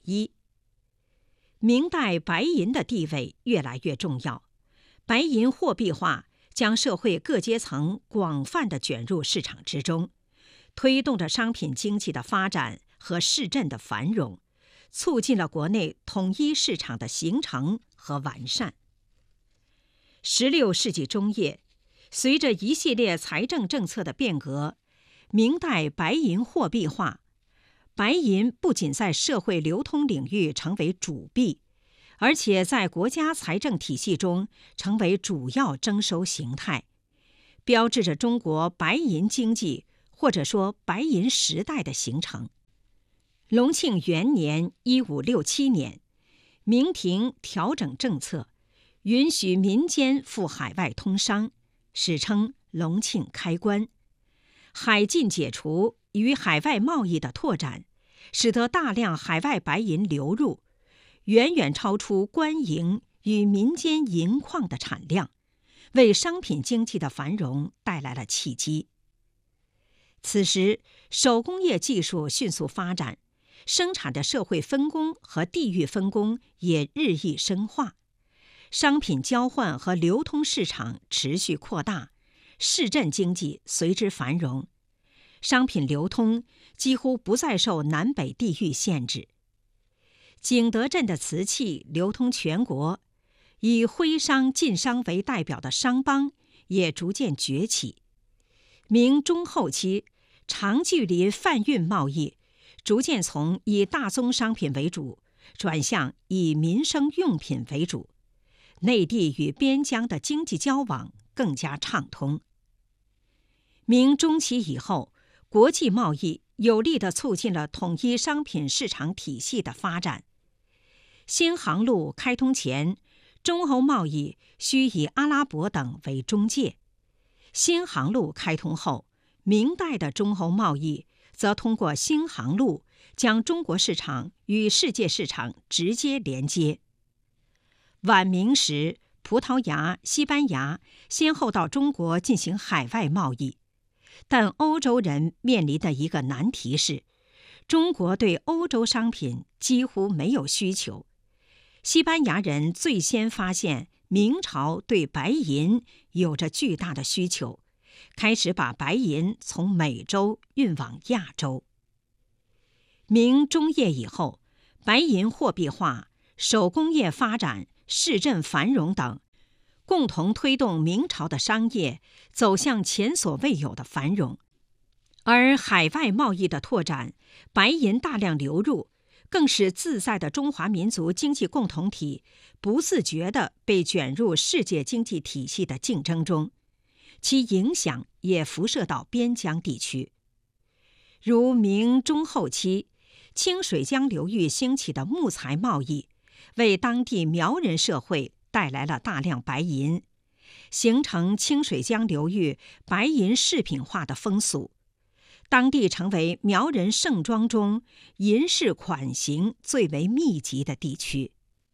一。明代白银的地位越来越重要，白银货币化将社会各阶层广泛地卷入市场之中，推动着商品经济的发展和市镇的繁荣，促进了国内统一市场的形成和完善。16世纪中叶，随着一系列财政政策的变革，明代白银货币化，白银不仅在社会流通领域成为主币，而且在国家财政体系中成为主要征收形态，标志着中国白银经济或者说白银时代的形成。隆庆元年1567年，明廷调整政策，允许民间赴海外通商，史称隆庆开关。海禁解除与海外贸易的拓展，使得大量海外白银流入，远远超出官营与民间银矿的产量，为商品经济的繁荣带来了契机。此时，手工业技术迅速发展，生产的社会分工和地域分工也日益深化，商品交换和流通市场持续扩大，市镇经济随之繁荣，商品流通几乎不再受南北地域限制。景德镇的瓷器流通全国，以徽商、晋商为代表的商帮也逐渐崛起。明中后期，长距离贩运贸易逐渐从以大宗商品为主，转向以民生用品为主，内地与边疆的经济交往更加畅通。明中期以后，国际贸易有力地促进了统一商品市场体系的发展。新航路开通前，中欧贸易需以阿拉伯等为中介；新航路开通后，明代的中欧贸易则通过新航路将中国市场与世界市场直接连接。晚明时，葡萄牙、西班牙先后到中国进行海外贸易，但欧洲人面临的一个难题是，中国对欧洲商品几乎没有需求。西班牙人最先发现明朝对白银有着巨大的需求，开始把白银从美洲运往亚洲。明中叶以后，白银货币化、手工业发展、市镇繁荣等，共同推动明朝的商业走向前所未有的繁荣。而海外贸易的拓展，白银大量流入，更使自在的中华民族经济共同体不自觉地被卷入世界经济体系的竞争中，其影响也辐射到边疆地区。如明中后期，清水江流域兴起的木材贸易，为当地苗人社会带来了大量白银，形成清水江流域白银饰品化的风俗。当地成为苗人盛装中银饰款型最为密集的地区。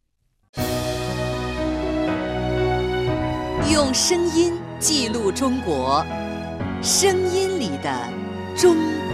用声音记录中国，声音里的中国。